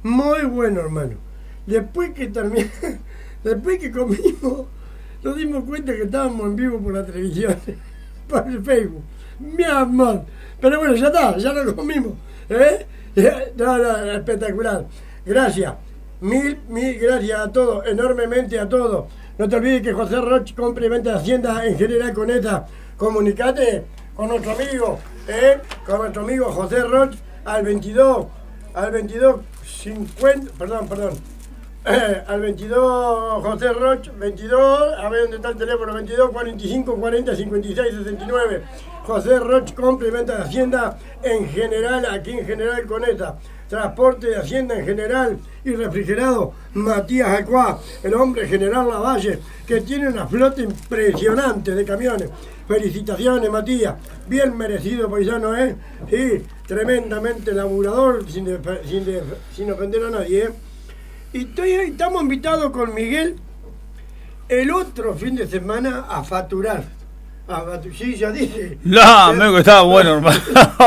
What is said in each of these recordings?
Muy bueno, hermano. Después que terminé, después que comimos, nos dimos cuenta que estábamos en vivo por la televisión, por el Facebook. Mi amor. Pero bueno, ya está, ya lo comimos. No, espectacular. Gracias. Mil gracias a todos, enormemente a todos. No te olvides que José Roch compra y vende Hacienda en General Conesa. Comunicate con nuestro amigo, José Roch al 22 50, al 22 José Roch, 22, a ver dónde está el teléfono, 22 45 40 56 69. José Roch compra y venta de Hacienda en general, aquí en General Conesa. Transporte de Hacienda en general y refrigerado. Matías Alcuá, el hombre General Lavalle, que tiene una flota impresionante de camiones. Felicitaciones, Matías. Bien merecido, paisano, ¿eh? Sí, tremendamente laburador, sin ofender a nadie, ¿eh? Y estamos invitados con Miguel el otro fin de semana a facturar. Sí, ya dije. No, amigo, que estaba bueno, hermano.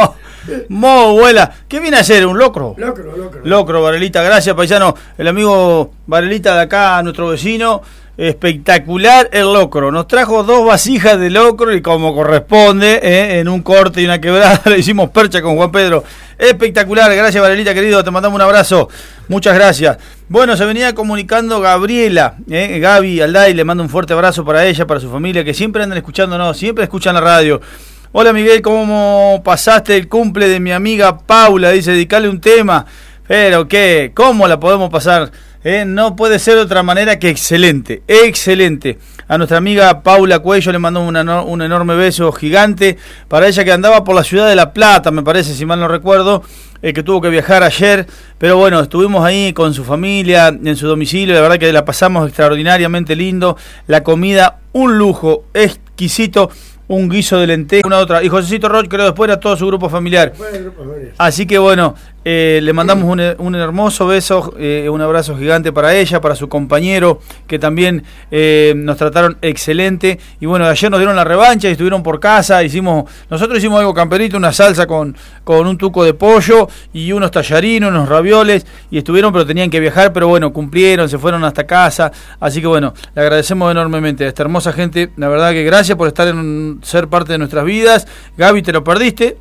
Mo, abuela. ¿Qué viene a hacer? ¿Un locro? Locro, Varelita. Gracias, paisano. El amigo Varelita de acá, nuestro vecino. Espectacular el locro. Nos trajo 2 vasijas de locro y como corresponde, en un corte y una quebrada, le hicimos percha con Juan Pedro. Espectacular. Gracias, Varelita, querido. Te mandamos un abrazo. Muchas gracias. Bueno, se venía comunicando Gabriela, Gaby Alday, le mando un fuerte abrazo para ella, para su familia, que siempre andan escuchándonos, siempre escuchan la radio. Hola, Miguel, ¿cómo pasaste el cumple de mi amiga Paula? Dice, dedicarle un tema. Pero, ¿qué? ¿Cómo la podemos pasar? No puede ser de otra manera que excelente, excelente. A nuestra amiga Paula Cuello le mandó un enorme beso gigante para ella, que andaba por la ciudad de La Plata, me parece, si mal no recuerdo, que tuvo que viajar ayer, pero bueno, estuvimos ahí con su familia, en su domicilio, la verdad que la pasamos extraordinariamente lindo, la comida, un lujo exquisito, un guiso de lenteja, una otra, y Josecito Roch, creo, después era todo su grupo familiar. Así que bueno, le mandamos un hermoso beso, un abrazo gigante para ella, para su compañero, que también nos trataron excelente. Y bueno, ayer nos dieron la revancha y estuvieron por casa. Nosotros hicimos algo camperito, una salsa con un tuco de pollo y unos tallarines, unos ravioles, y estuvieron, pero tenían que viajar, pero bueno, cumplieron, se fueron hasta casa. Así que bueno, le agradecemos enormemente a esta hermosa gente. La verdad que gracias por ser parte de nuestras vidas. Gaby, te lo perdiste,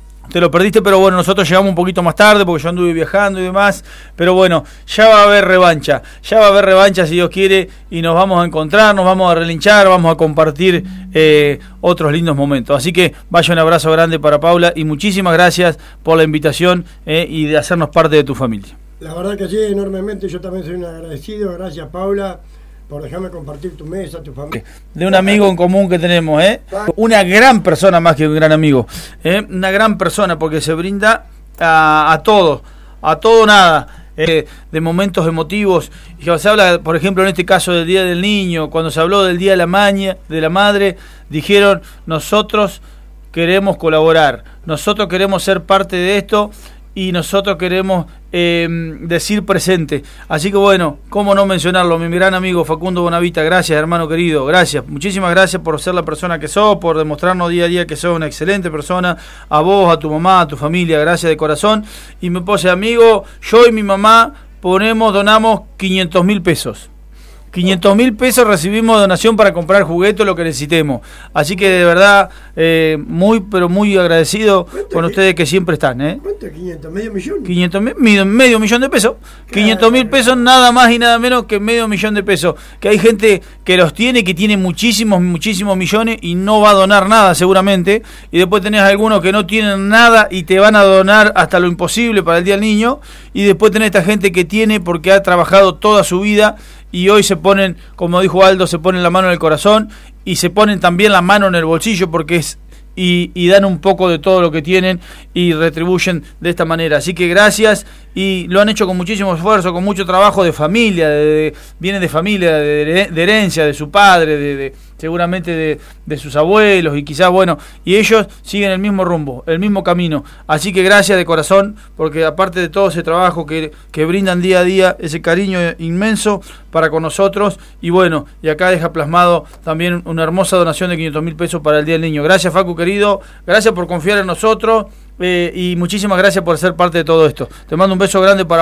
pero bueno, nosotros llegamos un poquito más tarde porque yo anduve viajando y demás, pero bueno, ya va a haber revancha si Dios quiere, y nos vamos a encontrar, nos vamos a relinchar, vamos a compartir otros lindos momentos. Así que vaya un abrazo grande para Paula y muchísimas gracias por la invitación y de hacernos parte de tu familia. La verdad que sí, enormemente, yo también soy un agradecido. Gracias, Paula, por dejarme compartir tu mesa, tu familia. De un amigo en común que tenemos, una gran persona más que un gran amigo, una gran persona, porque se brinda a todo nada, de momentos emotivos. Y se habla, por ejemplo, en este caso del Día del Niño, cuando se habló del Día de la Madre, dijeron, nosotros queremos colaborar, nosotros queremos ser parte de esto, y nosotros queremos decir presente. Así que bueno, cómo no mencionarlo, mi gran amigo Facundo Bonavita. Gracias, hermano querido, gracias, muchísimas gracias por ser la persona que sos, por demostrarnos día a día que sos una excelente persona. A vos, a tu mamá, a tu familia, gracias de corazón. Y me puse amigo, yo y mi mamá donamos 500.000 pesos. 500.000 pesos recibimos de donación para comprar juguetes, lo que necesitemos. Así que de verdad, pero muy agradecido con ustedes que siempre están. ¿Cuánto es 500? ¿Medio millón? 500.000, medio millón de pesos. 500.000 pesos, nada más y nada menos que medio millón de pesos. Que hay gente que los tiene, que tiene muchísimos millones y no va a donar nada seguramente. Y después tenés algunos que no tienen nada y te van a donar hasta lo imposible para el Día del Niño. Y después tenés esta gente que tiene porque ha trabajado toda su vida y hoy se ponen, como dijo Aldo, se ponen la mano en el corazón y se ponen también la mano en el bolsillo porque y dan un poco de todo lo que tienen y retribuyen de esta manera. Así que gracias, y lo han hecho con muchísimo esfuerzo, con mucho trabajo de familia, vienen de familia, de herencia, de su padre, seguramente de sus abuelos, y quizás, bueno, y ellos siguen el mismo rumbo, el mismo camino. Así que gracias de corazón, porque aparte de todo ese trabajo que brindan día a día, ese cariño inmenso para con nosotros, y bueno, y acá deja plasmado también una hermosa donación de 500.000 pesos para el Día del Niño. Gracias, Facu querido, gracias por confiar en nosotros, y muchísimas gracias por ser parte de todo esto. Te mando un beso grande para